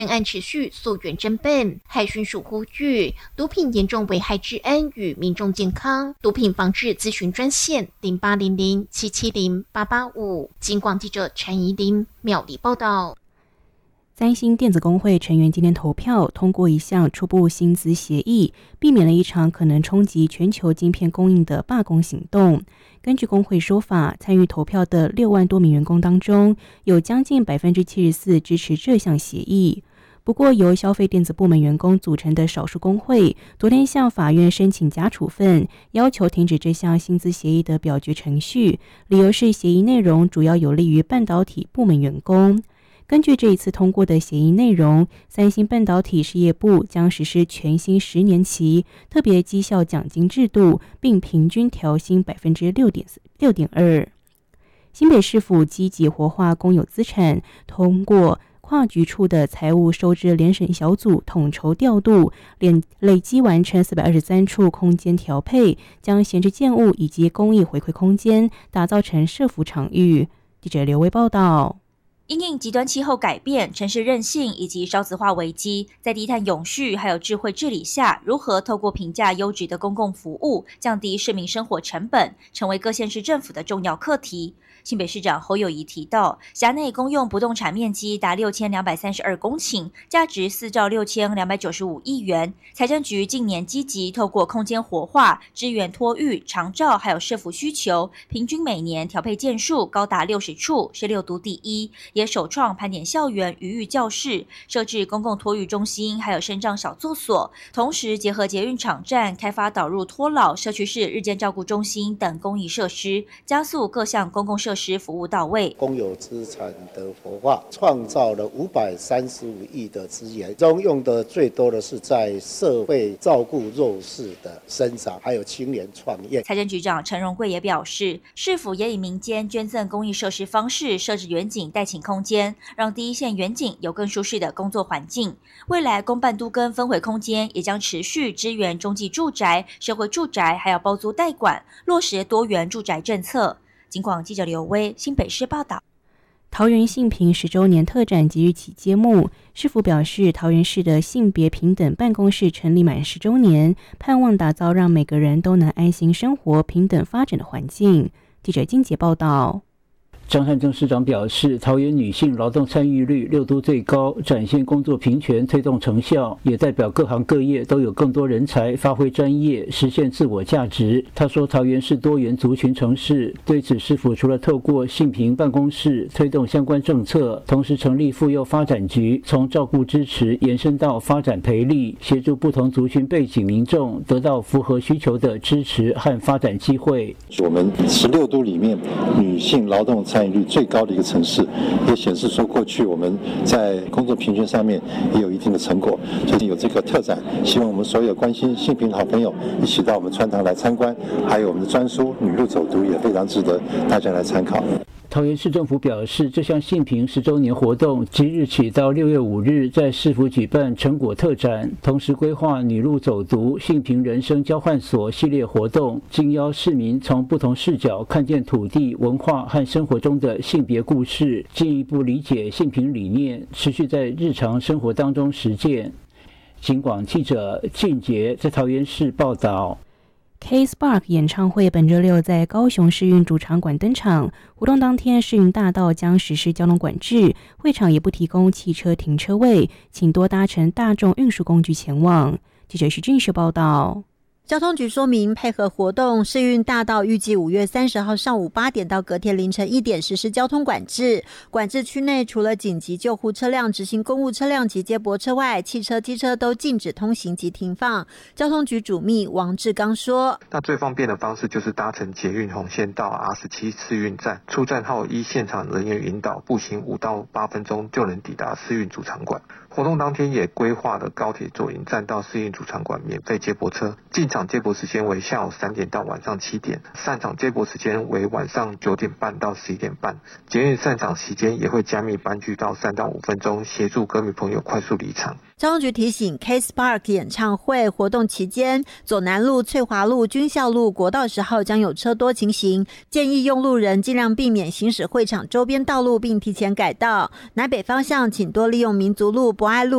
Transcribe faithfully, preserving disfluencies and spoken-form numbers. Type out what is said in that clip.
本案持续溯源侦办，海巡署呼吁毒品严重危害治安与民众健康，毒品防治咨询专线零八零零七七零八八五。警广记者陈怡玲苗栗报道。 三星电子工会成员今天投票通过一项初步薪资协议，避免了一场可能冲击全球晶片供应的罢工行动。根据工会说法，参与投票的六万多名员工当中，有将近 百分之七十四 支持这项协议。不过，由消费电子部门员工组成的少数工会昨天向法院申请假处分，要求停止这项薪资协议的表决程序，理由是协议内容主要有利于半导体部门员工。根据这一次通过的协议内容，三星半导体事业部将实施全新十年期特别绩效奖金制度，并平均调薪 百分之六点二。新北市府积极活化公有资产，通过跨局处的财务收支联审小组统筹调度，累累积完成四百二十三处空间调配，将闲置建物以及公益回馈空间打造成社福场域。记者刘威报道。 因应极端气候改变、城市韧性以及少子化危机，在低碳永续还有智慧治理下，如何透过评价优质的公共服务，降低市民生活成本，成为各县市政府的重要课题。新北市长侯友宜提到，辖内公用不动产面积达六千两百三十二公顷，价值四兆六千两百九十五亿元。财政局近年积极透过空间活化、支援托育、长照还有社福需求，平均每年调配件数高达六十处，是六都第一。也首创盘点校园余裕教室，设置公共托育中心，还有身障小作所，同时结合捷运场站，开发导入托老、社区式日间照顾中心等公益设施，加速各项公共设施服务到位。 公有资产的活化，创造了五百三十五亿的资源，中用的最多的是在社会照顾弱势的身上，还有青年创业。 财政局长陈荣贵也表示，市府也以民间捐赠公益设施方式设置远景代请空间，让第一线远景有更舒适的工作环境。未来公办都更分回空间也将持续支援中继住宅、社会住宅，还有包租代管，落实多元住宅政策。警广记者刘威新北市报道。 桃园性平十周年特展即日起揭幕，市府表示，桃园市的性别平等办公室成立满十周年，盼望打造让每个人都能安心生活、平等发展的环境。记者金杰报道。 张汉正市长表示，桃园女性劳动参与率六都最高，展现工作平权推动成效，也代表各行各业都有更多人才发挥专业，实现自我价值。他说，桃园是多元族群城市，对此市府除了透过性平办公室推动相关政策，同时成立妇幼发展局，从照顾支持延伸到发展培力，协助不同族群背景民众得到符合需求的支持和发展机会。 我们十六都里面女性劳动参与率最高的一个城市，也显示说过去我们在工作平权上面也有一定的成果。最近有这个特展，希望我们所有关心性平的好朋友一起到我们川堂来参观，还有我们的专书女路走读也非常值得大家来参考。 桃园市政府表示，这项性平十周年活动即日起到六月五日在市府举办成果特展，同时规划女路走读、性平人生交换所系列活动，经邀市民从不同视角看见土地、文化和生活中的性别故事，进一步理解性平理念，持续在日常生活当中实践。警广记者俊杰在桃园市报道。 K-Spark 演唱会本周六在高雄市运主场馆登场，活动当天市运大道将实施交通管制，会场也不提供汽车停车位，请多搭乘大众运输工具前往。记者徐俊学报道。 交通局说明，配合活动，市运大道预计五月三十号上午八点到隔天凌晨一点实施交通管制。管制区内除了紧急救护车辆、执行公务车辆及接驳车外，汽车、机车都禁止通行及停放。交通局主秘王志刚说：“ 那最方便的方式就是搭乘捷运红线到 R 十七 试运站，出站后依现场人员引导，步行五到八分钟就能抵达市运主场馆。活动当天也规划了高铁左营站到市运主场馆免费接驳车，进场接驳时间为下午三点到晚上七点，散场接驳时间为晚上九点半到十一点半。捷运散场期间也会加密班距到三到五分钟，协助歌迷朋友快速离场。” 交通局提醒 ，K-Spark 演唱会活动期间，左南路、翠华路、军校路、国道十号将有车多情形，建议用路人尽量避免行驶会场周边道路，并提前改道。南北方向请多利用民族路、博爱路、